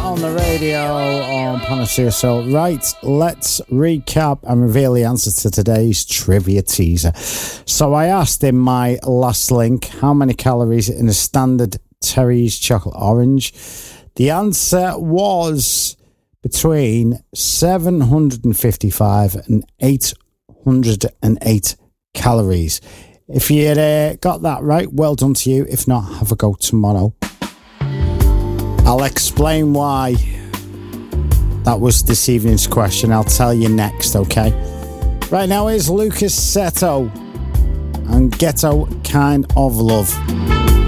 on the radio on Panacea Soul. Right, let's recap and reveal the answer to today's trivia teaser. So I asked in my last link how many calories in a standard Terry's chocolate orange. The answer was between 755 and 808 calories. If you got that right, well done to you. If not, have a go tomorrow. I'll explain why that was this evening's question. I'll tell you next, okay? Right now is Lucas Seto and Ghetto Kind of Love.